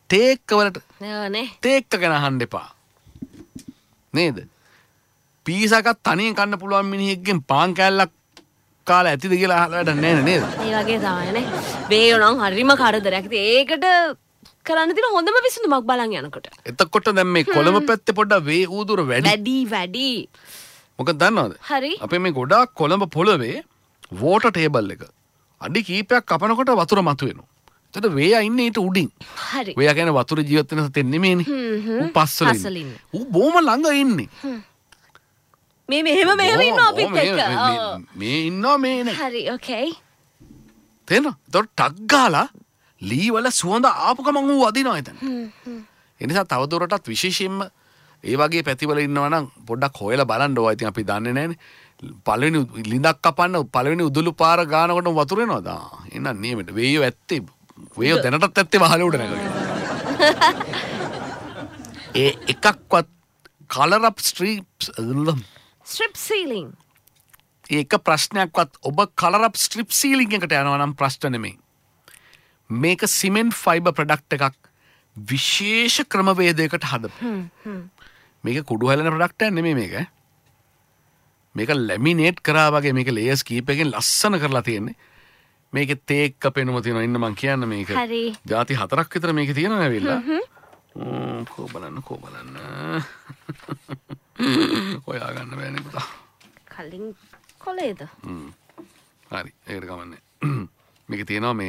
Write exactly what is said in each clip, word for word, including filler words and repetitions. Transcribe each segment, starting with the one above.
තේ එක්ක වලට නේ තේ එක්ක ගැන අහන්න එපා. නේද? පීසකක් තනියෙන් කන්න පුළුවන් මිනිහෙක්ගෙන් පාන් කෑල්ලක් කාලා ඇතිද කියලා අහලා වැඩක් නැහැ නේද? ඒ වගේ තමයිනේ. වේයෝ නම් හරිම කරදරයක්. ඉතින් ඒකට කරන්න තියෙන හොඳම විසඳුමක් බලන් යනකොට. එතකොට දැන් මේ කොළඹ පැත්තේ පොඩ්ඩක් වේ ඌදුර වැඩි. වැඩි වැඩි. මොකද දන්නවද? හරි. අපේ මේ ගොඩාක් කොළඹ පොළවේ වෝටර් ටේබල් එක අඩි කීපයක් කපනකොට වතුර මතුවෙනවා. එතකොට වේයා ඉන්නේ ඊට උඩින්. හරි. වේයා කියන්නේ වතුර ජීවත් වෙන සතෙන් නෙමෙයිනේ. ඌ පස්සල ඉන්නේ. ඌ බොම ළඟ ඉන්නේ. මේ මෙහෙම මෙහෙම ඉන්නවා අපිත් එක්ක. මේ ඉන්නවා මේ නේ. හරි ඕකේ. තේරෙනවද? එතකොට ටක් ගාලා ලී වල සුවඳ ආපු ගමන් ඌ අදිනවා එතන. ඒ නිසා තවදුරටත් විශේෂයෙන්ම ඒ වගේ පැතිවල ඉන්නවා නම් පොඩ්ඩක් හොයලා බලන්න ඕවා. ඉතින් අපි දන්නේ නැහැනේ. පළවෙනි ලිඳක් කපන්න පළවෙනි උදුළු පාර ගානකොට වතුර එනවද? ආ එහෙනම් නියමෙට වේයෝ ඇත්තේ. වේයෝ දැනටත් ඇත්තේ වහලේ උඩ නැගගෙන. ඒ එකක්වත් කලර් අප් ස්ට්‍රිප්ස් ස්ට්‍රිප් සීලිං. ඒක ප්‍රශ්නයක්වත් ඔබ කලර් අප් ස්ට්‍රිප් සීලිං එකට යනවා නම් ප්‍රශ්න නෙමෙයි. මේක සිමෙන්ට් ෆයිබර් ප්‍රොඩක්ට් එකක් විශේෂ ක්‍රමවේදයකට හදපු. මේක කුඩු හැලෙන ප්‍රොඩක්ට් එකක් නෙමෙයි මේක. මේක ලැමිනේට් කරා වගේ මේක ලේයර්ස් කීපයකින් ලස්සන කරලා තියෙන්නේ. මේකේ තේ එක්ක පෙනුම තියෙනවා. ඉන්න මං කියන්න මේක. හරි. ಜಾති හතරක් විතර මේකේ තියෙනවා ඇවිල්ලා. හ්ම් කෝ බලන්න කෝ බලන්න. හොයා ගන්න බෑනේ පුතා. කලින් කොලේද? හ්ම්. හරි. ඒකට ගමන්නේ. මේකේ තියෙනවා මේ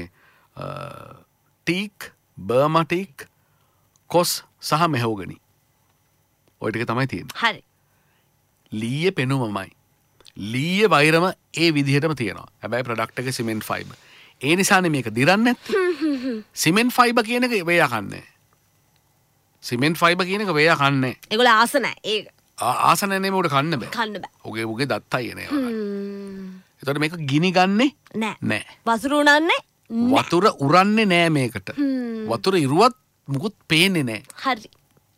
ටීක්, බර්මා ටීක්, කොස් සහ මෙහෝගනි. ඔය ටික තමයි තියෙන්නේ. හරි. ලීයේ පෙනුමමයි. ලීයේ වෛරම ඒ විදිහටම තියෙනවා. හැබැයි ප්‍රොඩක්ට් එක සිමෙන්ට් ෆයිබර්. ඒ නිසානේ මේක දිරන්නේ නැත්තේ. සිමෙන්ට් ෆයිබර් කියන එක වේයා කන්නේ. සිමෙන්ට් ෆයිබර් කියන එක වේයා කන්නේ. ඒගොල්ලෝ ආස නැහැ. ඒක ආස නැහැ නේ උඩ කන්න බෑ. කන්න බෑ. ඔගේ උගේ දත්තයි එනේ. ඒතකොට මේක ගිනි ගන්නේ නෑ. නෑ. වතුර උනන්නේ වතුර උරන්නේ නෑ මේකට. වතුර ඉරුවත් මුකුත් පේන්නේ නෑ. හරි.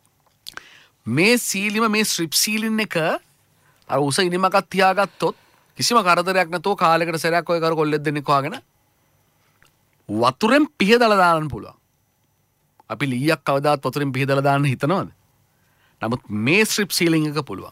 මේ සීලිම මේ ස්ට්‍රිප් සීලින් එක අර උස ඉනිමකක් තියාගත්තොත් කිසිම කරදරයක් නැතුව කාලයකට සැරයක් ඔය කර කොල්ලෙක් දෙන්නෙක් වහගෙන වතුරෙන් පිහදලා දාන්න පුළුවන්. අපි ලීයක් කවදාත් වතුරෙන් පිහදලා දාන්න හිතනවද? නමුත් මේ ස්ට්‍රිප් සීලින් එක පුළුවන්.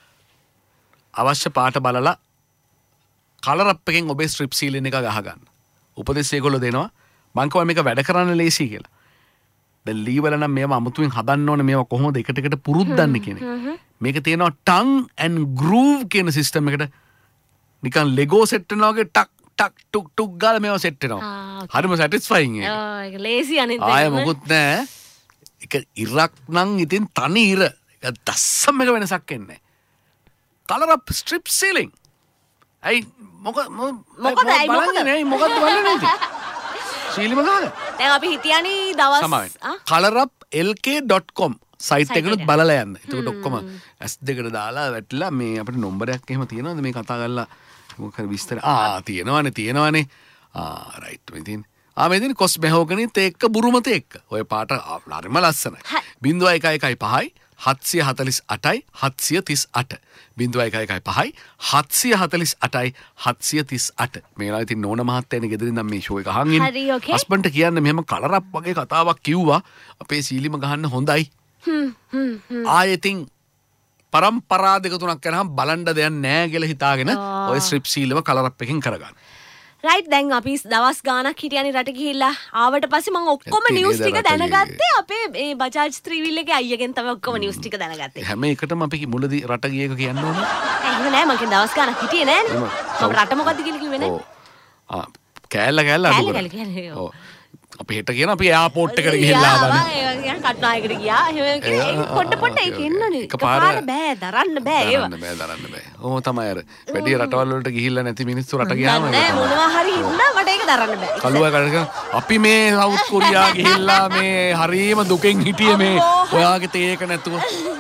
අවශ්‍ය පාට බලලා කලර් අප් එකෙන් ඔබේ ස්ට්‍රිප් සීලින් එක ගහගන්න. උපදෙස් ඒගොල්ලෝ දෙනවා. මං කියවා මේක වැඩ කරන්න ලේසි කියලා. දැන් ලී වල නම් මේවා අමුතුවෙන් හදන්න ඕනේ මේවා කොහොමද එකට එකට පුරුද්දන්නේ කියන එක. මේක තියෙනවා tongue and groove කියන සිස්ටම් එකට නිකන් ලෙගෝ සෙට් වෙනවා වගේ ටක් ටක් ටුක් ටුක් ගාලා මේවා සෙට් වෙනවා. හරිම සැටිස්ෆයින් ඒක. ආ ඒක ලේසි අනිත් එක. ආය මොකුත් නෑ. ඒක ඉරක් නම් ඉතින් තනි ඉර. ඒක දස්සම එක වෙනසක් එන්නේ. Colour up strip සීලිං. අයි මොකද මොකද අයි මොකද නේ මොකද්ද බලන්නේ ඉතින්. සීලිම ගහන. දැන් අපි හිටියානේ දවස් කලර් අප් එල් කේ ඩොට් කොම් සයිට් එකකට බලලා යන්න. එතකොට ඔක්කොම ඇස් දෙකට දාලා වැටලා මේ අපිට නම්බරයක් එහෙම තියෙනවද මේ කතා කරලා මොකක් හරි විස්තර ආ තියෙනවනේ තියෙනවනේ ආ රයිට් මෙතින් ආ මෙතින් කොස් මෙහෝගනිත් එක්ක බුරුමත එක්ක ඔය පාට හරිම ලස්සනයි. බිංදුව එකයි එකයි පහයි හත්සිය හතලිස් අටයි හත්සිය තිස් අට බිංදුව එකයි එකයි පහයි හත්සිය හතලිස් අටයි හත්සිය තිස් අට මේලා ඉතින් නෝන මහත්තයානේ ගෙදරින් නම් මේ ෂෝ එක අහන් ඉන්නේ. හරි ඕකේ. හස්බන්ඩ්ට කියන්න මෙහෙම කලර් අප් වගේ කතාවක් කිව්වා අපේ සීලිම ගහන්න හොඳයි. හ්ම් හ්ම් ආයෙතින් පරම්පරා දෙක තුනක් කරාම බලන්න දෙයක් නැහැ කියලා හිතාගෙන ඔය ස්ට්‍රිප් සීලව කලර් අප් එකකින් කරගන්න. රයිට් දැන් අපි දවස් ගාණක් හිටියානේ රට ගිහිල්ලා ආවට පස්සේ මම ඔක්කොම නිවුස් ටික දැනගත්තේ අපේ මේ බජාජ් ත්‍රිවිල් එකේ අයියගෙන් තමයි ඔක්කොම නිවුස් ටික දැනගත්තේ. හැම එකටම අපි මුලදී රට ගිය එක කියන්න ඕනේ. එහෙම නෑ මම දවස් ගාණක් හිටියේ නෑනේ. මම රට මොකද්ද කියලා කිව්වේ නෑ. ඔව්. ආ කෑල්ල කෑල්ල අඩු කරා. කෑල්ල කෑල්ල. ඔව්. අපි හෙට කියන අපි එයාපෝට් එකට ගිහිල්ලා ආවනේ. ඒ වගේ කට්නායකට ගියා. එහෙම ඒක පොඩ පොඩ ඒක එන්නනේ. එකපාර බෑ දරන්න බෑ ඒව. දරන්න බෑ දරන්න බෑ. ඕම තමයි අර වැඩි රටවල් වලට ගිහිල්ලා නැති මිනිස්සු රට ගියාම නෑ මොනවා හරි හින්දා මට ඒක දරන්න බෑ. කළුවා කරගෙන අපි මේ සවුත් කොරියා ගිහිල්ලා මේ හරීම දුකෙන් හිටියේ මේ ඔයාගේ තේක නැතුව.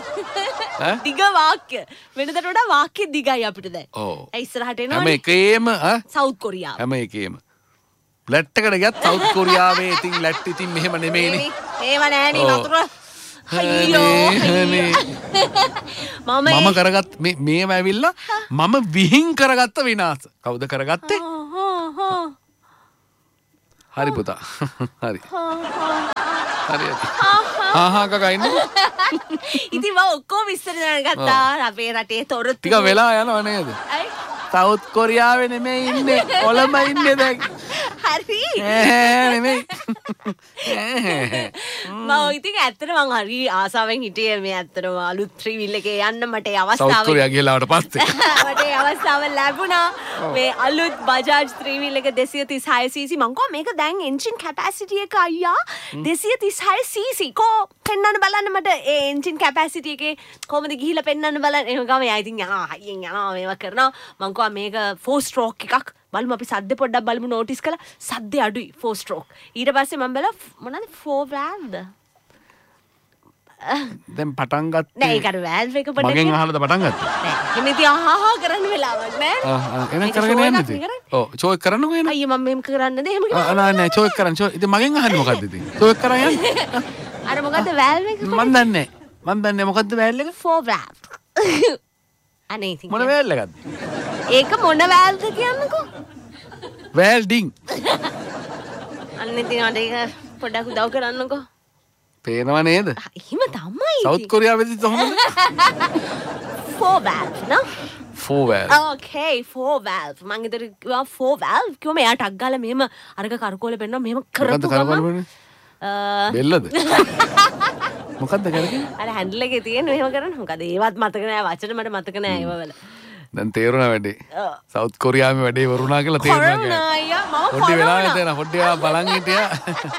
දිග වාක්‍ය වෙනදට වඩා වාක්‍ය දිගයි අපිට දැන්. ඔව්. ඒ ඉස්සරහට එනවනේ. හැම එකේම සවුත් කොරියාව. හැම එකේම ලැට් එකට ගියත් සවුත් කොරියාවේ ඉතින් ලැට් ඉතින් මෙහෙම නෙමෙයිනේ. ඒව නෑනේ වතුර. අයියෝ. මම මම කරගත් මේ මේව ඇවිල්ලා මම විහිං කරගත්ත විනාශ. කවුද කරගත්තේ? හරි පුතා. හරි. හරියට. හා හා කකා ඉන්නකෝ. ඉතින් මම ඔක්කොම විස්තර දැනගත්තා. අපේ රටේ තොරතුරු. ටික වෙලා යනවා නේද? ඇයි? සවුත් කොරියාවේ නෙමෙයි ඉන්නේ. කොළඹ ඉන්නේ දැන්. හරි. ඈ නෙමෙයි. මම ඉතින් ඇත්තට මං හරි ආසාවෙන් හිටියේ මේ ඇත්තටම අලුත් ත්‍රිවිල් එකේ යන්න මට ඒ සවුත් අවස්ථාව කොරියා ගිහලාට පස්සේ. මට ඒ අවස්ථාව ලැබුණා. මේ අලුත් බජාජ් ත්‍රිවිල් එක දෙසිය තිස් හය සීසී මං කිව්වා මේක දැන් එන්ජින් කැපැසිටි එක අයියා දෙසිය තිස් හය සීසී කෝ පෙන්වන්න බලන්න මට ඒ එන්ජින් කැපැසිටි එකේ කොහමද ගිහිල්ලා පෙන්වන්න බලන්න. එහෙම ගම එයා ඉතින් යනවා හයියෙන් යනවා මේවා කරනවා. මං කිව්වා මේක ෆෝර් ස්ට්‍රෝක් එකක් බලමු අපි සද්ද පොඩ්ඩක් බලමු නෝටිස් කළා සද්ද අඩුයි ෆෝර් ස්ට්‍රෝක්. ඊට පස්සේ මම බැලුවා මොනවද ෆෝර් වැල්ව්ද? දැන් පටන් ගත්තේ නෑ ඒක අර වැල්ව් එක පොඩ්ඩක් මගෙන් අහලාද පටන් ගත්තේ? නෑ එහෙම ඉතින් අහහා කරන්න වෙලාවක් නෑ. ආ එහෙනම් කරගෙන යන්න ඉතින්. ඔව් චෝක් කරන්නකෝ එන. අයියේ මම මෙහෙම කරන්නද එහෙම ආ නෑ නෑ චෝක් කරන්න. චෝක් ඉතින් මගෙන් අහන්නේ මොකද්ද ඉතින්? චෝක් කරන් යන්න. අර මොකද්ද වැල්ව් එක? මන් දන්නේ මන් දන්නේ මොකද්ද වැල් එක? ෆෝර් වැල්ව්. අනේ ඉතින් මොන වැල් එකක්ද? ඒක මොන වැල්ව්ද කියන්නකෝ? වැල්ඩින්. අන්න ඉතින් අර ඒක පොඩ්ඩක් උදව් කරන්නකෝ. පේනව නේද? එහෙම තමයි. සවුත් කොරියාවේදී කොහොමද? For වැල්ව් no? ෆෝර් වැල්. ඕකේ ෆෝර් වැල්ව්. මං ඉතින් කිව්වා ෆෝර් වැල්ව් කිව්වම එයා ටක් ගාලා මෙහෙම අරක කරකෝලේ පෙන්නනවා මෙහෙම කරපු ගමන් බෙල්ලද? මොකද්ද කරන්නේ? අර හැන්ඩල් එකේ තියෙන මෙහෙම කරන මොකද ඒවත් මතක නෑ වචන මට මතක නෑ ඒව වල. දැන් තේරුණා වැඩේ. සවුත් කොරියාවේ වැඩේ වරුණා කියලා තේරුණා. කොරෝනා අයියා මම පොඩි වෙලාවෙ තේරෙනවා. පොඩි වෙලා බලන් හිටියා.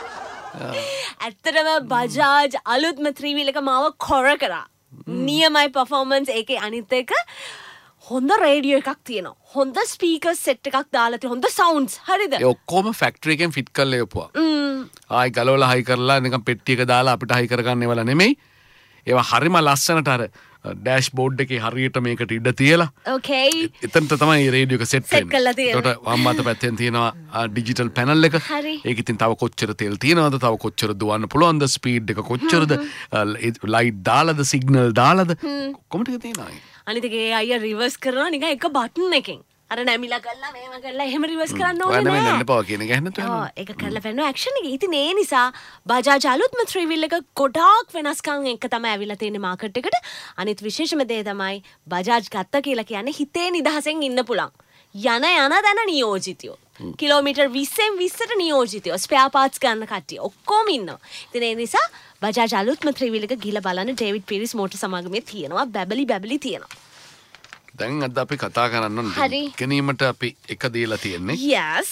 ඇත්තටම බජාජ් අලුත්ම ත්‍රිවිල් එක මාව කොර කරා. නියමයි පර්ෆෝමන්ස් ඒකේ අනිත් එක හොඳ රේඩියෝ එකක් තියෙනවා. හොඳ ස්පීකර් සෙට් එකක් දාලා තියෙන හොඳ සවුන්ඩ්ස්. හරිද? ඒ ඔක්කොම ෆැක්ටරි එකෙන් ෆිට කරලා යපුවා. ආයි ගලවලා හයි කරලා නිකන් පෙට්ටියක දාලා අපිට හයි කරගන්න ඒවල නෙමෙයි. ඒවා හරිම ලස්සනට අර ඩෑෂ් බෝඩ් එකේ හරියට මේකට ඉඩ තියලා. ඕකේ. එතනට තමයි රේඩියෝ එක සෙට් සෙට් කරලා තියෙන්නේ. ඒකට වම් අත පැත්තෙන් තියෙනවා ඩිජිටල් පැනල් එක. හරි. ඒක ඉතින් තව කොච්චර තෙල් තියෙනවද? තව කොච්චර දුවන්න පුළුවන්ද? ස්පීඩ් එක කොච්චරද? ලයිට් දාලාද? සිග්නල් දාලාද? කොහොමද ටික තියෙනවා. අනිත් එකේ අයියා රිවර්ස් කරනවා නිකන් එක බටන් එකෙන්. අර නැමිලා කරලා මේව කරලා එහෙම රිවර්ස් කරන්න ඕනේ නෑ. ඔයාලා වෙන්න පව කියන එක ඇහෙන්නත් ඔව් ඒක කරලා පෙන්නන ඇක්ෂන් එක. ඉතින් ඒ නිසා බජාජ් අලුත්ම ත්‍රිවිල් එක ගොඩාක් වෙනස්කම් එක තමයි ඇවිල්ලා තියෙන්නේ මාකට් එකට. අනිත් විශේෂම දේ තමයි බජාජ් ගත්තා කියලා කියන්නේ හිතේ නිදහසෙන් ඉන්න පුළුවන්. යන යන දන නියෝජිතයෝ. කිලෝමීටර් විස්සෙන් විස්සට නියෝජිතයෝ. ස්පෙයා පාර්ට්ස් ගන්න කට්ටිය ඔක්කොම ඉන්නවා. ඉතින් ඒ නිසා බජාජ් අලුත්ම ත්‍රිවිල් එක ගිහලා බලන්න ඩේවිඩ් පීරිස් මෝටර් සමාගමේ තියෙනවා. බැබලි බැබලි තියෙනවා. දැන් අද අපි කතා කරන්න ඕනේ ගැනීමට අපි එක දීලා තියෙන්නේ. yes.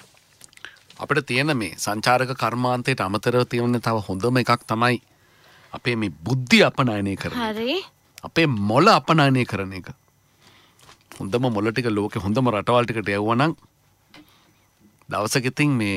අපිට තියෙන මේ සංචාරක කර්මාන්තයට අමතරව තියෙන තව හොඳම එකක් තමයි අපේ මේ බුද්ධිය අපනයනය කරන එක. හරි. අපේ මොළ අපනයනය කරන එක. හොඳම මොළ ටික ලෝකේ හොඳම රටවල් ටිකට යවුවනම් දවසක ඉතින් මේ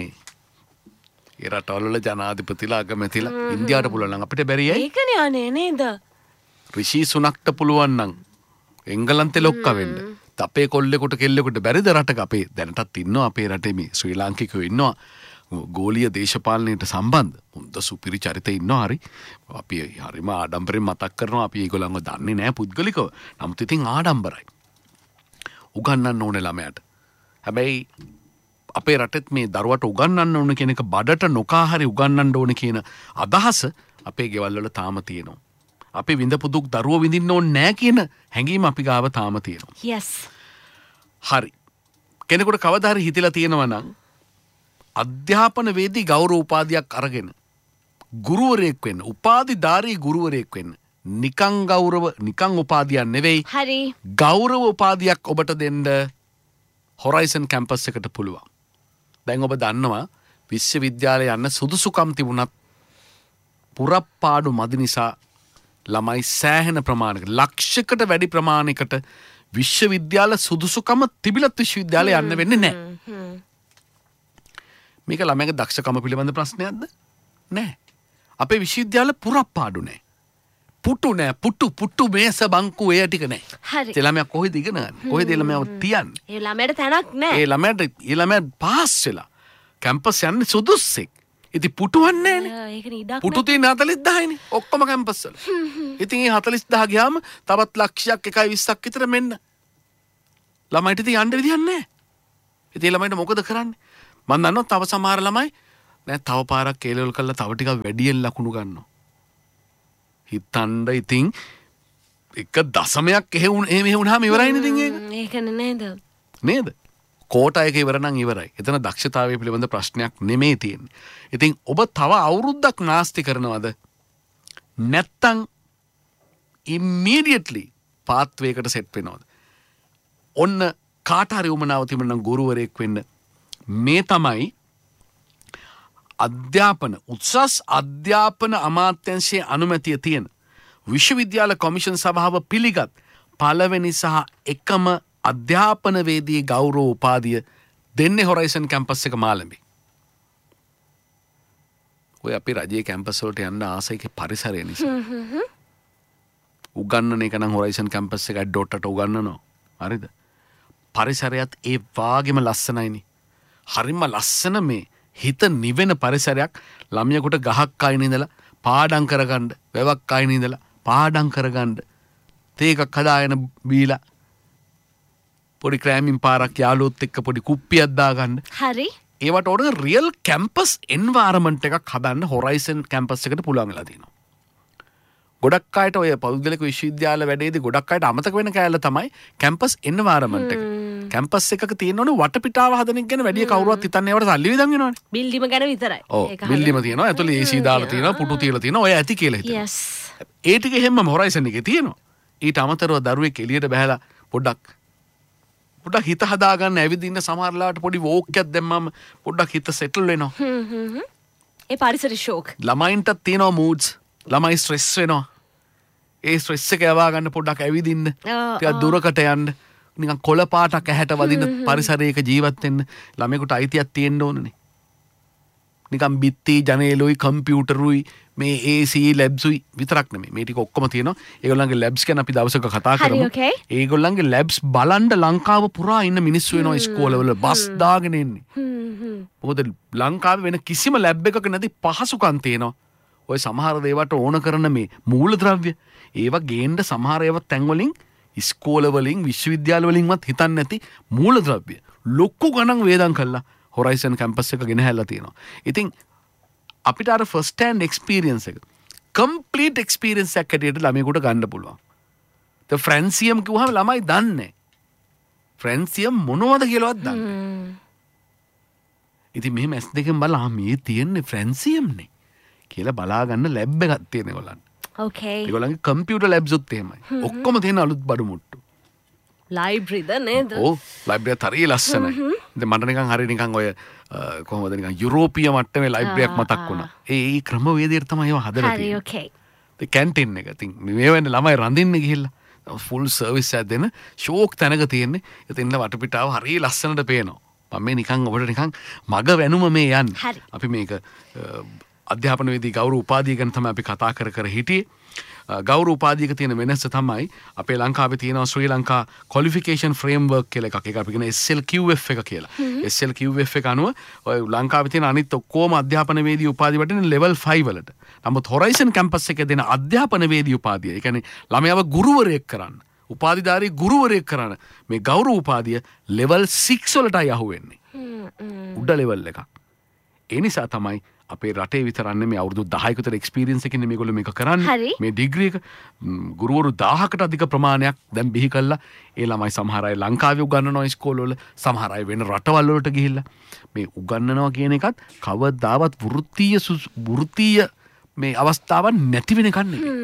ඒ රටවල වල ජනාධිපතිලා අගමැතිලා ඉන්දියාවට පුළුවන් නම් අපිට බැරි ඇයි? ඒකනේ අනේ නේද? රිෂි සුනක්ට පුළුවන් නම් එංගලන්තේ ලොක්ක වෙන්න. අපේ කොල්ලෙකුට කෙල්ලෙකුට බැරිද රටක අපේ දැනටත් ඉන්නවා අපේ රටේ මේ ශ්‍රී ලාංකිකයෝ ඉන්නවා ගෝලීය දේශපාලනයට සම්බන්ධ හොඳ සුපිරි චරිත ඉන්නවා හරි. අපි හරිම ආඩම්බරෙන් මතක් කරනවා අපි ඒගොල්ලන්ව දන්නේ නැහැ පුද්ගලිකව. නමුත් ඉතින් ආඩම්බරයි. උගන්වන්න ඕනේ ළමයාට. හැබැයි අපේ රටෙත් මේ දරුවට උගන්වන්න ඕන කියන එක බඩට නොකා හරි උගන්වන්න ඕන කියන අදහස අපේ ගෙවල් වල තාම තියෙනවා. අපි විඳපු දුක් දරුවෝ විඳින්න ඕනේ නැහැ කියන හැඟීම අපි ගාව තාම තියෙනවා. yes. හරි. කෙනෙකුට කවදා හරි හිතලා තියෙනවා නම් අධ්‍යාපන වේදී ගෞරව උපාධියක් අරගෙන ගුරුවරයෙක් වෙන්න, උපාධිධාරී ගුරුවරයෙක් වෙන්න. නිකං ගෞරව, නිකං උපාධියක් නෙවෙයි. හරි. ගෞරව උපාධියක් ඔබට දෙන්න හොරයිසන් කැම්පස් එකට පුළුවන්. දැන් ඔබ දන්නවා විශ්වවිද්‍යාලය යන්න සුදුසුකම් තිබුණත් පුරප්පාඩු මදි නිසා ළමයි සෑහෙන ප්‍රමාණයකට ලක්ෂයකට වැඩි ප්‍රමාණයකට විශ්වවිද්‍යාල සුදුසුකම තිබිලත් විශ්වවිද්‍යාලය යන්න වෙන්නේ නැහැ. මේක ළමයාගේ දක්ෂකම පිළිබඳ ප්‍රශ්නයක්ද? නැහැ. අපේ විශ්වවිද්‍යාල පුරප්පාඩු නැහැ. පුටු නැහැ. පුටු පුටු මේස බංකු ඒ ටික නැහැ. හරි. ඒ ළමයා කොහෙද ඉගෙන ගන්නේ? කොහෙද ඒ ළමයාව තියන්නේ? ඒ ළමයට තැනක් නැහැ. ඒ ළමයාට ඒ ළමයා පාස් වෙලා කැම්පස් යන්නේ සුදුස්සෙක්. ඉතින් පුටුවන්නේ නැහැ. ඒකනේ ඉඩක් පුටු තියෙන හතළිස් දහයනේ ඔක්කොම කැම්පස් වල. ඉතින් ඒ හතළිස් දහ ගියාම තවත් ලක්ෂයක් එකයි විස්සක් විතර මෙන්න. ළමයිට ඉතින් යන්න විදියක් නැහැ. ඉතින් ළමයිට මොකද කරන්නේ? මම දන්නවා තව සමහර ළමයි නෑ තව පාරක් කේලවල කරලා තව ටිකක් වැඩියෙන් ලකුණු ගන්නවා. හිතන්න ඉතින් එක දශමයක් එහෙවුන් එහෙම වුණාම ඉවරයිනේ ඉතින් ඒක. ඒකනේ නේද? නේද? කෝටා එක ඉවර නම් ඉවරයි. එතන දක්ෂතාවය පිළිබඳ ප්‍රශ්නයක් නෙමෙයි තියෙන්නේ. ඉතින් ඔබ තව අවුරුද්දක් නාස්ති කරනවද? නැත්තම් immediately pathway එකට set වෙනවද? ඔන්න කාට හරි උමනාව තිබුණා නම් ගුරුවරයෙක් වෙන්න මේ තමයි අධ්‍යාපන උසස් අධ්‍යාපන අමාත්‍යාංශයේ අනුමැතිය තියෙන විශ්වවිද්‍යාල කොමිෂන් සභාව පිළිගත් පළවෙනි සහ එකම අධ්‍යාපනවේදී ගෞරව උපාධිය දෙන්නේ හොරයිසන් කැම්පස් එක මාළඹේ. ඔය අපි රජයේ කැම්පස් වලට යන්න ආසයික පරිසරය නිසා. උගන්නන එක නම් හොරයිසන් කැම්පස් එක ඩොට්ටට උගන්නනවා. හරිද? පරිසරයත් ඒ වාගේම ලස්සනයිනේ. හරිම ලස්සන මේ හිත නිවෙන පරිසරයක් ළමයෙකුට ගහක් අයින ඉඳලා පාඩම් කරගන්න, වැවක් අයින ඉඳලා පාඩම් කරගන්න, තේ එකක් හදාගෙන බීලා පොඩි ක්‍රෑමින් පාරක් යාළුවොත් එක්ක පොඩි කුප්පියක් දාගන්න. හරි. ඒවට ඕන රියල් කැම්පස් එන්වයරන්මන්ට් එකක් හදන්න හොරයිසන් කැම්පස් එකට පුළුවන් වෙලා තියෙනවා. ගොඩක් අයට ඔය පෞද්ගලික විශ්වවිද්‍යාල වැඩේදී ගොඩක් අයට අමතක වෙන කෑල්ල තමයි කැම්පස් එන්වයරන්මන්ට් එක. කැම්පස් එකක තියෙන ඕනේ වටපිටාව හදන එක ගැන වැඩි කවුරුවත් හිතන්නේ ඒවට සල්ලි විදන් වෙනවනේ. බිල්ඩිම ගැන විතරයි. ඔව් බිල්ඩිම තියෙනවා. ඇතුලේ ඒ සී දාලා තියෙනවා, පුටු තියලා තියෙනවා. ඔය ඇති කියලා හිතනවා. yes. ඒ ටික හැමම හොරයිසන් එකේ තියෙනවා. ඊට අමතරව දරුවෙක් එළියට බහැලා පොඩ්ඩක් පොඩ්ඩක් හිත හදාගන්න ඇවිදින්න සමහරලාට පොඩි වෝක් එකක් දැම්මම පොඩ්ඩක් හිත සෙටල් වෙනවා. හ්ම් හ්ම්. ඒ පරිසර ෂෝක්. ළමයින්ටත් තියෙනවා moods. ළමයි ස්ට්‍රෙස් වෙනවා. ඒ ස්ට්‍රෙස් එක යවා ගන්න පොඩ්ඩක් ඇවිදින්න. ටිකක් දුරකට යන්න. නිකන් කොළ පාටක් ඇහැට වදින පරිසරයක ජීවත් වෙන්න ළමයෙකුට අයිතියක් තියෙන්න ඕනනේ. නිකන් බිත්ති ජනේලුයි කම්පියුටරුයි මේ ඒ සී ලැබ්ස්ුයි විතරක් නෙමෙයි. මේ ටික ඔක්කොම තියෙනවා. ඒගොල්ලන්ගේ ලැබ්ස් ගැන අපි දවසක කතා කරමු. ඒගොල්ලන්ගේ ලැබ්ස් බලන්න ලංකාව පුරා ඉන්න මිනිස්සු වෙනවා ඉස්කෝලවල බස් දාගෙන එන්නේ. මොකද ලංකාවේ වෙන කිසිම ලැබ් එකක නැති පහසුකම් තියෙනවා. ඔය සමහර දේවට ඕන කරන මේ මූලද්‍රව්‍ය ඒවා ගේන්න සමහර ඒවා තැන් වලින් ඉස්කෝල වලින් විශ්වවිද්‍යාල වලින්වත් හිතන්නේ නැති මූලද්‍රව්‍ය ලොකු ගණන් වේදම් කළා හොරයිසන් කැම්පස් එක ගෙන හැල්ලා තියෙනවා. ඉතින් අපිට අර ෆස්ට් හෑන්ඩ් එක්ස්පීරියන්ස් එක කම්ප්ලීට් එක්ස්පීරියන්ස් එකක් හැටියට ළමයෙකුට ගන්න පුළුවන්. ද ෆ්‍රැන්සියම් කිව්වහම ළමයි දන්නේ. ෆ්‍රැන්සියම් මොනවද කියලාවත් දන්නේ. ඉතින් මෙහෙම ඇස් දෙකෙන් බලලා මේ තියෙන්නේ ෆ්‍රැන්සියම්නේ කියලා බලා ගන්න ලැබ් එකක් තියෙන ඒගොල්ලන්. ඕකේ. ඒගොල්ලන්ගේ කම්පියුටර් ලැබ්ස් උත් එහෙමයි. ඔක්කොම තියෙන අලුත් බඩු මුට්ටු. ලයිබ්‍රරිද නේද? ඔව් ලයිබ්‍රරිය හරිය ලස්සනයි. ඉතින් මට නිකන් හරිය නිකන් ඔය කොහොමද නිකන් යුරෝපීය මට්ටමේ ලයිබ්‍රරියක් මතක් වුණා. ඒ ඒ ක්‍රමවේදයට තමයි ඒවා හදලා හරි තියෙන්නේ. ඕකේ. ඒ කැන්ටින් එක. ඉතින් මේ වෙන්නේ ළමයි රඳින්න ගිහිල්ලා ෆුල් සර්විස් එකක් දෙන ෂෝක් තැනක තියෙන්නේ. ඉතින් ඉන්න වටපිටාව හරිය ලස්සනට පේනවා. මම මේ නිකන් ඔබට නිකන් මග වෙනුම මේ යන්නේ. අපි මේක අධ්‍යාපනවේදී ගෞරව උපාධිය ගැන තමයි අපි කතා කර කර හිටියේ. ගෞරව උපාධියක තියෙන වෙනස තමයි අපේ ලංකාවේ තියෙනවා ශ්‍රී ලංකා ක්වොලිෆිකේෂන් ෆ්‍රේම්වර්ක් කියලා එකක්. ඒක අපි කියන එස් එල් කිව් එෆ් එක කියලා. එස් එල් කිව් එෆ් එක අනුව ඔය ලංකාවේ තියෙන අනිත් ඔක්කොම අධ්‍යාපනවේදී උපාධි වටින ලෙවල් ෆයිව් වලට. නමුත් හොරයිසන් කැම්පස් එකේ දෙන අධ්‍යාපනවේදී උපාධිය, ඒ කියන්නේ ළමයාව ගුරුවරයෙක් කරන්න, උපාධිධාරී ගුරුවරයෙක් කරන්න මේ ගෞරව උපාධිය ලෙවල් සික්ස් වලටයි අහුවෙන්නේ. උඩ ලෙවල් එකක්. ඒ නිසා තමයි අපේ රටේ විතරක් නෙමෙයි අවුරුදු දහයක විතර එක්ස්පීරියන්ස් එකකින් මේගොල්ලෝ මේක කරන්නේ. මේ ඩිග්‍රී එක ගුරුවරු දහයකට අධික ප්‍රමාණයක් දැන් බිහි කළා. ඒ ළමයි සමහර අය ලංකාවේ උගන්වනවා ඉස්කෝලවල, සමහර අය වෙන රටවල් වලට ගිහිල්ලා මේ උගන්වනවා කියන එකත් කවදාවත් වෘත්තීය වෘත්තීය මේ අවස්ථාවක් නැති වෙන එකක් නෙමෙයි.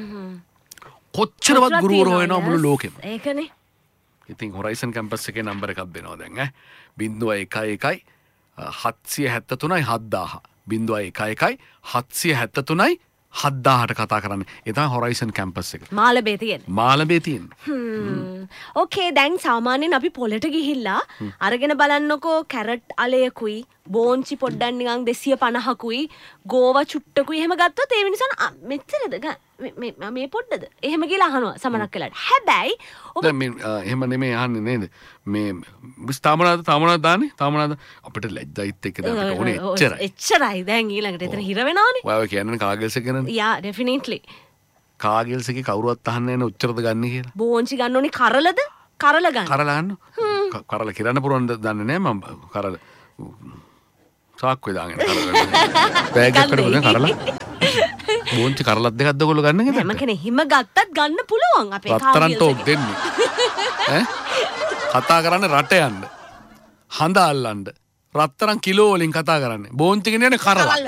කොච්චරවත් ගුරුවරු හොයනවා මුළු ලෝකෙම. ඒකනේ. ඉතින් හොරයිසන් කැම්පස් එකේ නම්බර එකක් දෙනවා දැන් ඈ ज़ीरो एक एक හත්සිය හැත්තෑ තුනයි හත්දාහ ज़ीरो एक एक හත්සිය හැත්තෑ තුනයි හත්දාහට කතා කරන්නේ. ඒ තමයි හොරයිසන් කැම්පස් එක. මාළඹේ තියෙන්නේ. මාළඹේ තියෙන්නේ. හ්ම්. ඕකේ දැන් සාමාන්‍යයෙන් අපි පොලට ගිහිල්ලා අරගෙන බලන්නකෝ කැරට් අලයකුයි බෝංචි පොඩ්ඩක් නිකන් දෙසිය පනහකුයි ගෝවා චුට්ටකුයි එහෙම ගත්තොත් ඒ මිනිස්සුන් මෙච්චරද මේ මේ පොඩ්ඩද එහෙම කියලා අහනවා සමනක් වෙලාට. හැබැයි ඔබ දැන් මේ එහෙම නෙමෙයි අහන්නේ නේද? මේ ස්ථාමනාද තාමනාද දාන්නේ? තාමනාද අපිට ලැජ්ජයිත් එක්ක දාන්න ඕනේ එච්චරයි. එච්චරයි දැන් ඊළඟට එතන හිර වෙනවනේ. ඔයාව කියන්නේ කාගල්ස් එක ගැනනේ? යා ඩෙෆිනිට්ලි. කාගල්ස් එකේ කවුරුවත් අහන්නේ නැහැ උච්චරද ගන්න කියලා. බෝංචි ගන්න ඕනේ කරලද? කරල ගන්න. කරල ගන්න. කරල කිරන්න පුරවන්න දන්නේ නැහැ මම. කරල තාක් වේදාගෙන කරලා බෑග් එකකට ගොඩ කරලා බෝන්චි කරලත් දෙකක්ද ඔයගොල්ලෝ ගන්න නේද? හැම කෙනෙක් හිම ගත්තත් ගන්න පුළුවන් අපේ රත්තරන් ටෝක් දෙන්නේ. ඈ කතා කරන්නේ රට යන්න. හඳ අල්ලන්න. රත්තරන් කිලෝ වලින් කතා කරන්නේ. බෝන්චි කියන්නේ කරවල්.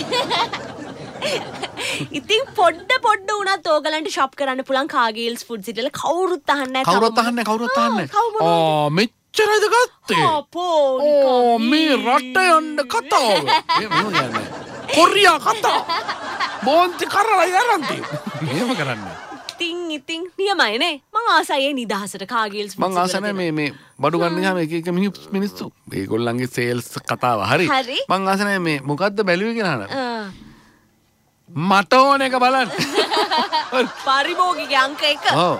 ඉතින් පොඩ්ඩ පොඩ්ඩ උනත් ඕගලන්ට ෂොප් කරන්න පුළුවන් කාගීල්ස් ෆුඩ් සිටිල කවුරුත් අහන්නේ නැහැ. කවුරුත් අහන්නේ කවුරුත් අහන්නේ. ආ මෙච්චරද ගත්තේ? අපෝ ඕ මේ රට යන්න කතාව. මේ මොන යන්නේ? කොරියා කතා. බෝන්චි කරලා යරන්ති. මේව කරන්නේ. ඉතින් ඉතින් නියමයිනේ. මං ආසයි නිදහසට කාගීල්ස් මං ආස නැහැ මේ මේ බඩු ගන්න ගියාම එක එක මිනිස්සු ඒගොල්ලන්ගේ සේල්ස් කතාව හරි. මං ආස නැහැ මේ මොකද්ද බැලුවේ කියලා අහනවා. මට ඕන එක බලන්න. පරිභෝගික අංක එක. ඔව්.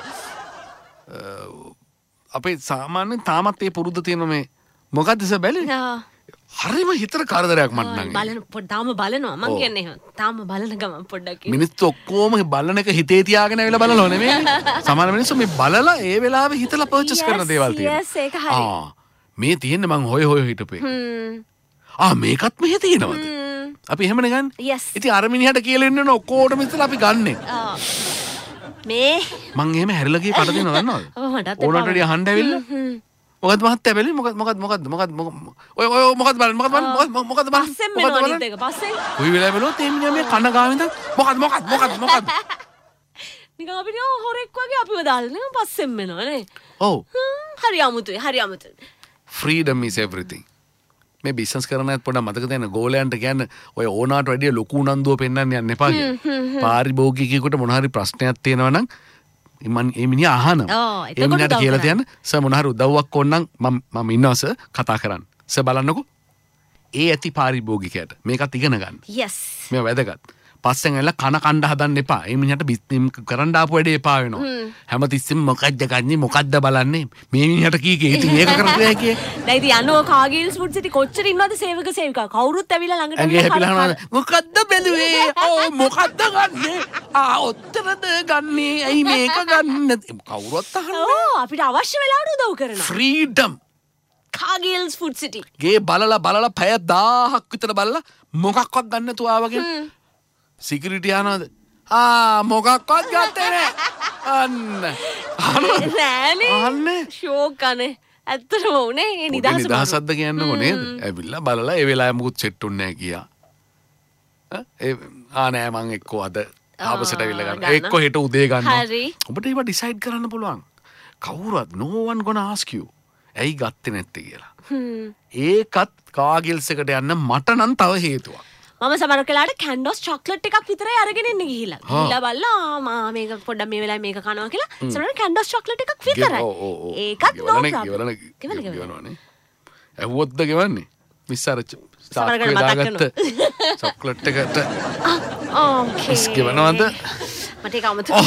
අපේ සාමාන්‍යයෙන් තාමත් ඒ පුරුද්ද තියෙන මේ මොකද්ද ඉතින් බැලුවේ? හරිම හිතට කරදරයක් මට නම්. බලන තාම බලනවා මං කියන්නේ. තාම බලන ගමන් පොඩ්ඩක්. මිනිස්සු ඔක්කොම බලන එක හිතේ තියාගෙන ඇවිල්ලා බලනව නෙමෙයි. සමහර මිනිස්සු මේ බලලා ඒ වෙලාවේ හිතලා පර්චේස් කරන දේවල් තියෙනවා. yes ඒක හරි. ආ මේ තියෙන්නේ මං හොය හොය හිටපේ. හ්ම්. ආ මේකත් මෙහෙ තියෙනවද? අපි එහෙමනේ ගන්න. yes. ඉතින් අර මිනිහට කියලා ඉන්න ඕන ඔක්කොටම ඉස්සලා අපි ගන්නෙ. ආ. මේ මං එහෙම හැරිලා ගියේ කට දෙනව දන්නවද? ඔව් මටත් ඕනට වැඩි අහන්න ඇවිල්ලා. මොකද්ද මහත්තයා බැලුවේ මොකද්ද මොකද්ද මොකද්ද මොකද්ද ඔය ඔය මොකද්ද බලන්න මොකද්ද බලන්න මොකද්ද මොකද්ද බලන්න පස්සෙන් මෙනවා අනිත් එක පස්සෙන්. කොයි වෙලාවෙ බලුවොත් මේ මිනිහා මේ කන ගාවෙන් ඉඳන් මොකද්ද මොකද්ද මොකද්ද මොකද්ද නිකන් අපිට හොරෙක් වගේ අපිව දාලා නිකන් පස්සෙන් මෙනවා නේ. ඔව්. හරි අමුතුයි හරි අමුතුයි. freedom is everything. මේ බිස්නස් කරන අයත් පොඩ්ඩක් මතක තියාගන්න ගෝලයන්ට කියන්නේ ඔය ඕනාට වැඩිය ලොකු උනන්දුව පෙන්වන්න යන්න එපා කියලා. පාරිභෝගිකයෙකුට මොන හරි ප්‍රශ්නයක් තියෙනවා නම් මම ඒ මිනිහා අහනවා. ඒ මිනිහට කියලා තියන්න සර් මොන හරි උදව්වක් ඕන නම් මම මම ඉන්නවා සර් කතා කරන්න. සර් බලන්නකෝ. ඒ ඇති පාරිභෝගිකයට මේකත් ඉගෙන ගන්න. yes. මේ වැදගත්. පස්සෙන් ඇවිල්ලා කන කණ්ඩ හදන්න එපා. ඒ මිනිහට බිස්නස් කරන්න ආපු වැඩේ එපා වෙනවා. හැමතිස්සෙම මොකද්ද ගන්නේ මොකද්ද බලන්නේ මේ මිනිහට කී කී ඉතින් මේක කරන්නේ කියේ. දැන් ඉතින් යනවා කාගීල්ස් ෆුඩ් සිටි කොච්චර ඉන්නවද සේවක සේවිකා කවුරුත් ඇවිල්ලා ළඟට ඇගේ හැපිලා මොකද්ද බැලුවේ? ඕ මොකද්ද ගන්නේ? ආ ඔච්චරද ගන්නේ? ඇයි මේක ගන්න? කවුරුත් අහන්නේ. ඔව් අපිට අවශ්‍ය වෙලාවට උදව් කරනවා. freedom. කාගීල්ස් ෆුඩ් සිටි. ගේ බලලා බලලා පැය දහයක් විතර බලලා මොකක්වත් ගන්න නැතුව ආවගේ. සිකියුරිටි යනවාද? ආ මොකක්වත් ගත්තේ නැහැ. අන්න. නෑනේ. අන්නේ. ෂෝක් අනේ. ඇත්තටම උනේ ඒ නිදහස. නිදහසක්ද කියන්නකො නේද? ඇවිල්ලා බලලා ඒ වෙලාවෙ මුකුත් සෙට් උන්නේ නැහැ කියා. ඒ ආ නෑ මං එක්කෝ අද ආපසට ඇවිල්ලා ගන්න. එක්කෝ හෙට උදේ ගන්නවා. හරි. ඔබට ඒව ඩිසයිඩ් කරන්න පුළුවන්. කවුරුත් no one gonna ask you. ඇයි ගත්තේ නැත්තේ කියලා. හ්ම්. ඒකත් කාගිල්ස් එකට යන්න මට නම් තව හේතුවක්. මම සමහර කලාට කැන්ඩෝස් චොක්ලට් එකක් විතරයි අරගෙන ඉන්නේ ගිහිල්ලා. ගිහිල්ලා බලලා මා මේක පොඩ්ඩක් මේ වෙලාවේ මේක කනවා කියලා. සමහර කැන්ඩෝස් චොක්ලට් එකක් විතරයි. ඒකත් no problem. ගෙවන්නේ ගෙවනවනේ. ඇහුවොත්ද ගෙවන්නේ? මිස්සාර සමහර කලාට මතක් කරනවා. චොක්ලට් එකට ඕකේ. ඉස් ගෙවනවද? මට ඒක අමතක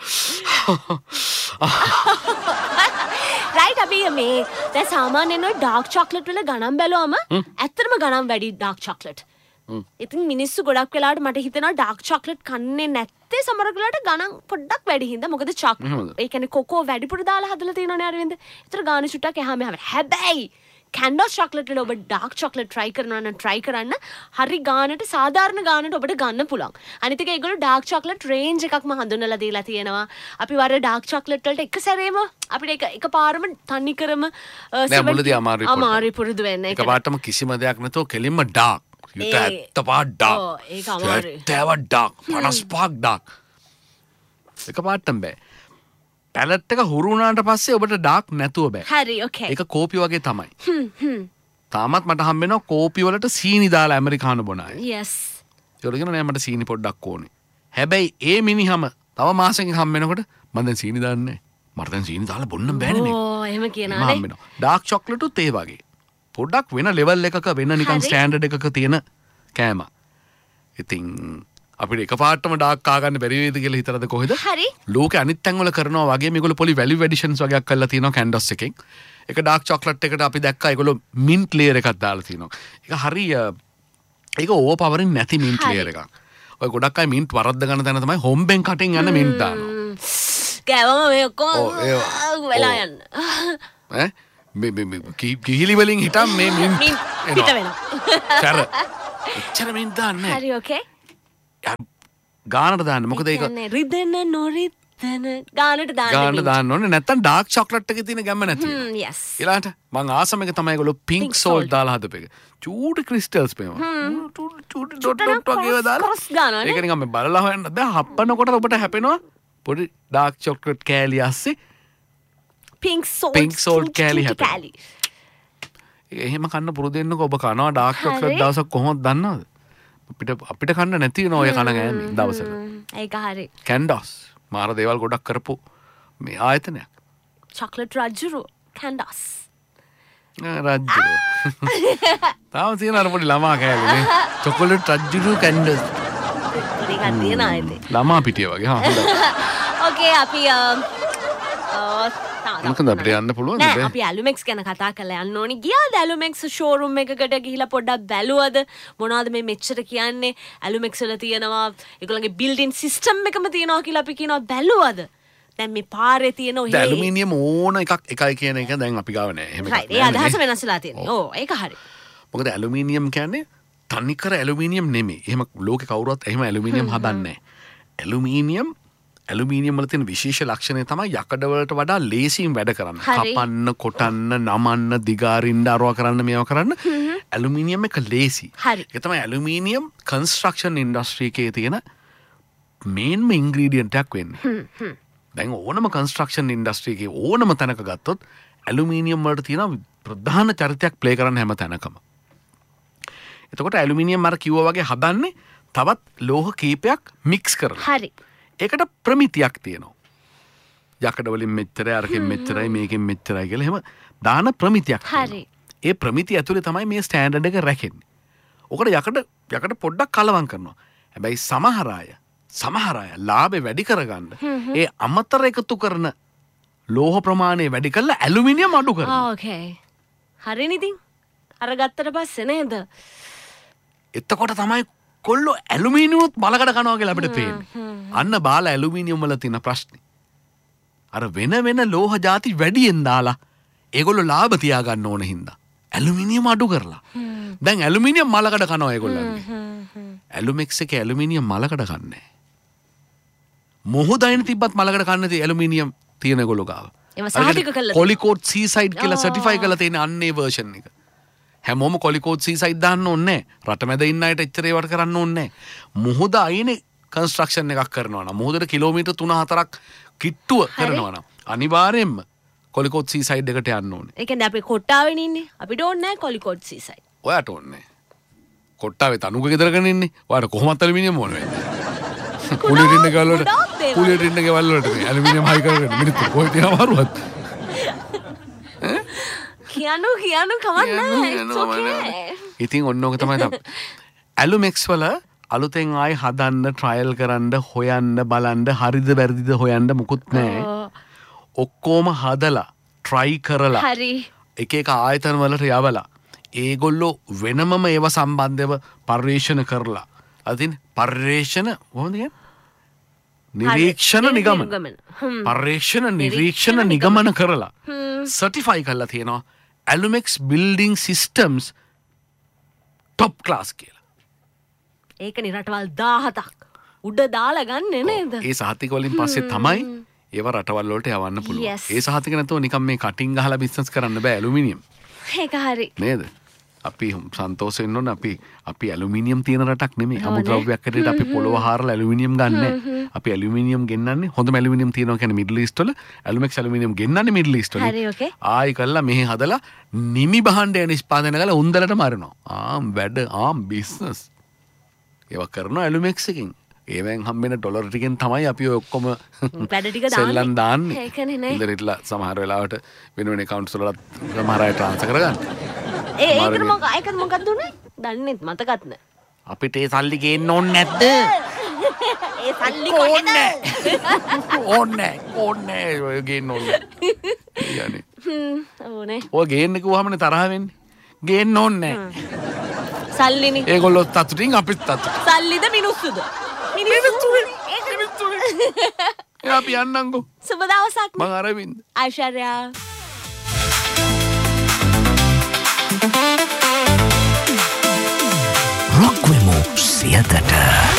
රයිට් අපි මේ දැන් සාමාන්‍යයෙන් ඔය ඩාර්ක් චොක්ලට් වල ගණන් බැලුවම ඇත්තටම ගණන් වැඩි ඩාර්ක් චොක්ලට්. ඉතින් මිනිස්සු ගොඩක් වෙලාවට මට හිතෙනවා ඩාර්ක් චොක්ලට් කන්නේ නැත්තේ සමහර වෙලාවට ගණන් පොඩ්ඩක් වැඩි හින්දා. මොකද චොක්ලට් ඒ කියන්නේ කොකෝ වැඩිපුර දාලා හදලා තියෙනවනේ අරවින්ද. ඒතර ගාන චුට්ටක් එහා මෙහා. හැබැයි කැන්ඩෝස් චොක්ලට් වල ඔබ ඩාර්ක් චොක්ලට් try කරනවා නම් try කරන්න. හරි ගානට සාධාරණ ගානට ඔබට ගන්න පුළුවන්. අනිත් එක ඒගොල්ලෝ ඩාර්ක් චොක්ලට් රේන්ජ් එකක්ම හඳුන්වලා දීලා තියෙනවා. අපි වර ඩාර්ක් චොක්ලට් වලට එක සැරේම අපිට එක එකපාරම තනි කරම නෑ මුලදී අමාරුයි පොඩ්ඩක්. අමාරුයි පුරුදු වෙන්න. එකපාරටම කිසිම දෙයක් නැතුව කෙලින්ම ඩාර්ක්. You ඇත්ත පාට ඩාර්ක්. ඔව් ඒක අමාරුයි. තේව ඩාර්ක්. පනස් පහක් ඩාර්ක්. එකපාරටම බෑ. පැලට් එක හුරු වුණාට පස්සේ ඔබට ඩාර්ක් නැතුව බෑ. හරි ඕකේ. ඒක කෝපි වගේ තමයි. හ්ම් හ්ම්. තාමත් මට හම්බ වෙනවා කෝපි වලට සීනි දාලා ඇමරිකානු බොන අය. yes. ඒකට කියනවා නෑ මට සීනි පොඩ්ඩක් ඕනේ. හැබැයි ඒ මිනිහම තව මාසෙකින් හම්බ වෙනකොට මම දැන් සීනි දාන්නේ නෑ. මට දැන් සීනි දාලා බොන්න බෑනේ මේක. ඕ එහෙම කියනවානේ. ඩාර්ක් චොක්ලට් උත් ඒ වගේ. පොඩ්ඩක් වෙන ලෙවල් එකක වෙන නිකන් ස්ටෑන්ඩඩ් එකක තියෙන කෑම. ඉතින් අපිට එකපාරටම ඩාර්ක් කා ගන්න බැරි වේද කියලා හිතනද කොහෙද? හරි. ලෝකේ අනිත් තැන් වල කරනවා වගේ මේගොල්ලෝ පොලි වැලියු ඇඩිෂන්ස් වගේක් කරලා තියෙනවා කැන්ඩෝස් එකෙන්. ඒක ඩාර්ක් චොක්ලට් එකට අපි දැක්කා ඒගොල්ලෝ මින්ට් ලේයර් එකක් දාලා තියෙනවා. ඒක හරි ඒක ඕවර් පවරින් නැති මින්ට් ලේයර් එකක්. ඔය ගොඩක් අය මින්ට් වරද්ද ගන්න තැන තමයි හොම්බෙන් කටින් යන මින්ට් දානවා. කෑවම මේ ඔක්කොම වෙලා යන්න. ඈ කිහිලි වලින් හිටම් මේ මින් පිට වෙනවා චර එච්චර මින් දාන්නේ හරි ඕකේ ගානට දාන්න මොකද ඒක රිදෙන නොරිදෙන ගානට දාන්න ගානට දාන්න ඕනේ නැත්තම් ඩාර්ක් චොක්ලට් එකේ තියෙන ගැම්ම නැති හ්ම් යස් ඊළාට මං ආසම එක තමයි ඒගොල්ලෝ පින්ක් සෝල්ට් දාලා හදපේක චූටි ක්‍රිස්ටල්ස් පේනවා චූටි චූටි ඩොට් ඩොට් වගේ දාලා ඒක නිකන් මේ බලලා හොයන්න බෑ හප්පනකොට ඔබට හැපෙනවා පොඩි ඩාර්ක් චොක්ලට් කෑලි ඇස්සේ පින්ක් සෝල්ට් පින්ක් සෝල්ට් කෑලි හැපෙනවා එහෙම කන්න පුරුදු වෙන්නකෝ ඔබ කනවා ඩාර්ක් චොක්ලට් දවසක් කොහොමද දන්නවද අපිට අපිට කන්න නැති වෙන ඔය කන ගෑමේ දවසක ඒක හරි කැන්ඩස් මාර දේවල් ගොඩක් කරපු මේ ආයතනයක් චොක්ලට් රජුරු කැන්ඩස් රජ්ජුරු තාම තියෙන අර පොඩි ළමා කෑල්ලනේ චොකලට් රජ්ජුරු කැන්ඩස් පොඩි එකක් තියෙන ආයතේ ළමා පිටිය වගේ හා හොඳයි ඕකේ අපි මොකද අපිට යන්න පුළුවන්ද නෑ අපි ඇලුමෙක්ස් ගැන කතා කරලා යන්න ඕනි ගියාද ඇලුමෙක්ස් ෂෝරූම් එකකට ගිහිලා පොඩ්ඩක් බැලුවද මොනවද මේ මෙච්චර කියන්නේ ඇලුමෙක්ස් වල තියෙනවා ඒගොල්ලන්ගේ බිල්ඩ් ඉන් සිස්ටම් එකම තියෙනවා කියලා අපි කියනවා බැලුවද දැන් මේ පාරේ තියෙන ඔය ඇලුමිනියම් ඕන එකක් එකයි කියන එක දැන් අපි ගාව නෑ එහෙම එකක් නෑ ඒ අදහස වෙනස් වෙලා තියෙනවා ඕ ඒක හරි මොකද ඇලුමිනියම් කියන්නේ තනිකර ඇලුමිනියම් නෙමෙයි එහෙම ලෝකේ කවුරුවත් එහෙම ඇලුමිනියම් හදන්නේ නෑ ඇලුමිනියම් ඇලුමිනියම් වල තියෙන විශේෂ ලක්ෂණය තමයි යකඩ වලට වඩා ලේසියෙන් වැඩ කරන්න. කපන්න, කොටන්න, නමන්න, දිගාරින්න, අරවා කරන්න, මේවා කරන්න ඇලුමිනියම් එක ලේසි. ඒක තමයි ඇලුමිනියම් කන්ස්ට්‍රක්ෂන් ඉන්ඩස්ට්‍රි එකේ තියෙන මේන්ම ඉන්ග්‍රීඩියන්ට් එකක් වෙන්නේ. දැන් ඕනම කන්ස්ට්‍රක්ෂන් ඉන්ඩස්ට්‍රි එකේ ඕනම තැනක ගත්තොත් ඇලුමිනියම් වලට තියෙන ප්‍රධාන චරිතයක් ප්ලේ කරන්න හැම තැනකම. එතකොට ඇලුමිනියම් අර කිව්වා වගේ හදන්නේ තවත් ලෝහ කීපයක් මික්ස් කරලා. හරි. ඒකට ප්‍රමිතියක් තියෙනවා. යකඩ වලින් මෙච්චරයි අරකින් මෙච්චරයි මේකෙන් මෙච්චරයි කියලා එහෙම දාන ප්‍රමිතියක් හරි. ඒ ප්‍රමිතිය ඇතුලේ තමයි මේ ස්ටෑන්ඩඩ් එක රැකෙන්නේ. ඔකට යකඩ යකඩ පොඩ්ඩක් කලවම් කරනවා. හැබැයි සමහර අය සමහර අය ලාභේ වැඩි කරගන්න ඒ අමතර එකතු කරන ලෝහ ප්‍රමාණය වැඩි කරලා ඇලුමිනියම් අඩු කරනවා. ඕකේ. හරිනේ ඉතින්. අර ගත්තට පස්සේ නේද? එතකොට තමයි කොල්ලෝ ඇලුමිනියමුත් බලකඩ කනවා කියලා අපිට පේන්නේ. අන්න බාල ඇලුමිනියම් වල තියෙන ප්‍රශ්නේ. අර වෙන වෙන ලෝහ ಜಾති වැඩියෙන් දාලා ඒගොල්ලෝ ලාභ තියාගන්න ඕන හින්දා ඇලුමිනියම් අඩු කරලා. දැන් ඇලුමිනියම් මලකඩ කනවා ඒගොල්ලන්ගේ. ඇලුමෙක්ස් එකේ ඇලුමිනියම් මලකඩ කන්නේ. මොහොතයින් තිබ්බත් මලකඩ කන්නේ තේ ඇලුමිනියම් තියෙන ඒගොල්ලෝ ගාව. ඒව සාහිතික කළා. කොලිකෝඩ් සීසයිඩ් කියලා සර්ටිෆයි කරලා තියෙන අන්නේ වර්ෂන් එක. හැමෝම කොලිකෝඩ් සීසයිඩ් දාන්න ඕනේ නැහැ. රටමැද ඉන්න අයට එච්චර ඒවට කරන්න ඕනේ නැහැ. මොහොත අයිනේ කන්ස්ට්‍රක්ෂන් එකක් කරනවා නම් මොහොතට කිලෝමීටර් තුන හතරක් කිට්ටුව කරනවා නම් අනිවාර්යයෙන්ම කොලිකෝඩ් සීසයිඩ් එකට යන්න ඕනේ. ඒ කියන්නේ අපි කොට්ටාවෙන් ඉන්නේ. අපිට ඕනේ නැහැ කොලිකෝඩ් සීසයිඩ්. ඔයාට ඕනේ. කොට්ටාවේ තනුක ගෙදරගෙන ඉන්නේ. ඔයාට කොහොමද ඇලුමිනියම් ඕනේ වෙන්නේ? කුලියට ඉන්න ගෙවල් වලට කුලියට ඉන්න ගෙවල් වලට මේ ඇලුමිනියම් හයි කරගෙන මිනිත්තු කොහෙද තියනවරුවත්? කියනු කියනු කවන්න ඉතින් ඔන්න ඕක තමයි තමයි ඇලුමෙක්ස් වල අලුතෙන් ආයි හදන්න ට්‍රයල් කරන්න හොයන්න බලන්න හරිද වැරදිද හොයන්න මුකුත් නැහැ ඔක්කොම හදලා ට්‍රයි කරලා හරි එක එක ආයතන වලට යවලා ඒගොල්ලෝ වෙනමම ඒව සම්බන්ධව පර්යේෂණ කරලා අදින් පර්යේෂණ කොහොමද කියන්නේ නිරීක්ෂණ නිගමන පර්යේෂණ නිරීක්ෂණ නිගමන කරලා සර්ටිෆයි කරලා තියෙනවා ඇලුමෙක්ස් බිල්ඩිං සිස්ටම්ස් ටොප් ක්ලාස් කියලා. ඒකනේ රටවල් දාහතක් උඩ දාලා ගන්න නේද? ඒ සහතික වලින් පස්සේ තමයි ඒව රටවල් වලට යවන්න පුළුවන්. ඒ සහතික නැතුව නිකන් මේ කටින් ගහලා බිස්නස් කරන්න බෑ ඇලුමිනියම්. ඒක හරි. නේද? අපි සන්තෝෂ වෙන්න ඕනේ අපි අපි ඇලුමිනියම් තියෙන රටක් නෙමෙයි. අමුද්‍රව්‍යයක් හැටියට අපි පොළොව හාරලා ඇලුමිනියම් ගන්නෑ. අපි ඇලුමිනියම් ගෙන්නන්නේ හොඳම ඇලුමිනියම් තියෙනවා කියන්නේ මිඩල් ඊස්ට් වල ඇලුමෙක්ස් ඇලුමිනියම් ගෙන්නන්නේ මිඩල් ඊස්ට් වල. හරි ඕකේ. ආයි කළා මෙහි හදලා නිමි භාණ්ඩය නිෂ්පාදනය කරලා උන්දලට මරනවා. ආම් වැඩ ආම් බිස්නස්. ඒවා කරනවා ඇලුමෙක්ස් එකෙන්. ඒවෙන් හම්බෙන ඩොලර් ටිකෙන් තමයි අපි ඔය ඔක්කොම වැඩ ටික දාන්නේ. සෙල්ලම් දාන්නේ. ඒකනේ නේ. ඉතින්ලා සමහර වෙලාවට වෙන වෙන accounts වලට සමහර අය ට්‍රාන්ස්ෆර් කරගන්න. ඒ ඒකට මොකක් ඒකට මොකක්ද උනේ? දන්නේ මතකත් නෑ. අපිට ඒ සල්ලි ගේන්න ඕනේ නැද්ද? ඒ සල්ලි කොහෙද? ඕනේ ඕනේ ඔය ගේන්න ඕනේ. යන්නේ. හ්ම් ඕනේ. ඔය ගේන්න කිව්වමනේ තරහ වෙන්නේ. ගේන්න ඕනේ නැහැ. සල්ලිනේ. ඒගොල්ලෝ තතුටින් අපිත් තතු. සල්ලිද මිනිස්සුද? මිනිස්සුනේ. ඒක මිනිස්සුනේ. එයා අපි යන්නම්කෝ. සුබ දවසක්. මම අරවින්ද. ආයිෂාරයා. සියයට.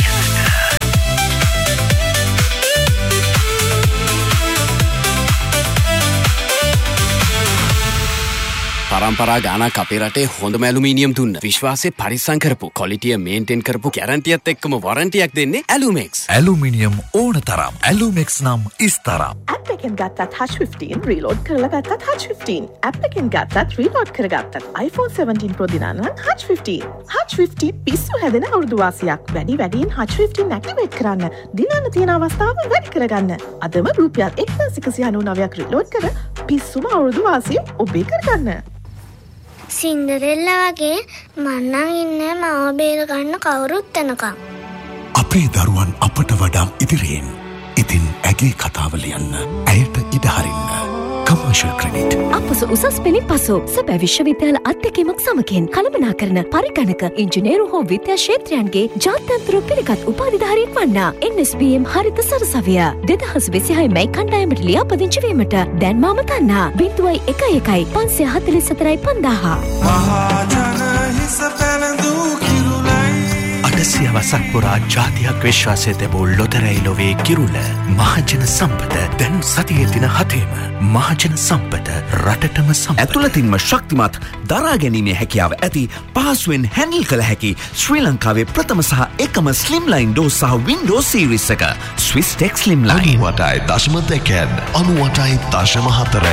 පරම්පරා ගානක් අපේ රටේ හොඳම ඇලුමිනියම් දුන්න විශ්වාසය පරිස්සම් කරපු ක්වොලිටිය මේන්ටේන් කරපු ගැරන්ටියත් එක්කම වොරන්ටියක් දෙන්නේ ඇලුමෙක්ස්. ඇලුමිනියම් ඕන තරම් ඇලුමෙක්ස් නම් ඉස්තරම්. ඇප් එකෙන් ගත්තත් H fifteen රීලෝඩ් කරලා ගත්තත් H fifteen ඇප් එකෙන් ගත්තත් රීලෝඩ් කරගත්තත් iPhone seventeen Pro දිනා නම් H fifteen H fifteen පිස්සු හැදෙන අවුරුදු වාසියක්. වැඩි වැඩියෙන් H fifteen ඇක්ටිවේට් කරන්න. දිනන්න තියෙන අවස්ථාව වැඩි කරගන්න. අදම රුපියල් එක්දාස් එකසිය අනූනවයක් රීලෝඩ් කර පිස්සුම අවුරුදු වාසිය ඔබේ කරගන්න. සින්දරෙල්ලා වගේ මන්නන් ඉන්නේ මාව බේර ගන්න කවුරුත් එනකම්. අපේ දරුවන් අපට වඩා ඉදිරියෙන්. ඉතින් ඇගේ කතාව ලියන්න. ඇයට ඉඩ හරින්න. Commercial credit. අපස උසස් පෙළින් පසු සැබෑ විශ්වවිද්‍යාල අත්දැකීමක් සමගින් කළමනාකරන පරිගණක ඉංජිනේරු හෝ විද්‍යා ක්ෂේත්‍රයන්ගේ ජාත්‍යන්තර පිළිගත් උපාධිධාරියෙක් වන්නා එන් එස් බී එම් හරිත සරසවිය දෙදහස් විසිහය මැයි කණ්ඩායමට ලියාපදිංචි වීමට දැන් මාම තන්නා බිංදුවයි එකයි එකයි පන්සිය හතළිස් හතරයි පන්දාහ. අටසිය වසක් පුරා ජාතියක් විශ්වාසය තැබූ ලොතරැයි ලොවේ කිරුළ මහජන සම්පත දැන් සතියේ දින හතේම මහජන සම්පත රටටම සම්පත. ඇතුළතින්ම ශක්තිමත් දරා ගැනීමේ හැකියාව ඇති පහසුවෙන් හැන්ඩල් කළ හැකි ශ්‍රී ලංකාවේ ප්‍රථම සහ එකම ස්ලිම්ලයින් ඩෝස් සහ වින්ඩෝ සීරීස් එක ස්විස් ටෙක් ස්ලිම්ලයින්. අනුවටයි දශම දෙකෙන් අනුවටයි දශම හතර